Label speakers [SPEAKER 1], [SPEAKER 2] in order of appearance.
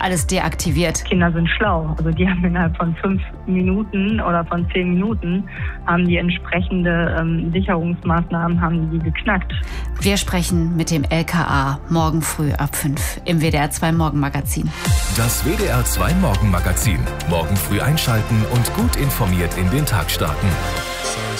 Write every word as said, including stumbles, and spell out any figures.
[SPEAKER 1] alles deaktiviert.
[SPEAKER 2] Kinder sind schlau. Also die haben innerhalb von fünf Minuten oder von zehn Minuten haben die entsprechende ähm, Sicherungsmaßnahmen haben die geknackt.
[SPEAKER 1] Wir sprechen mit dem L K A morgen früh ab fünf im W D R zwei Morgenmagazin.
[SPEAKER 3] Das W D R zwei Morgenmagazin. Morgen früh einschalten und gut informiert in den Tag starten.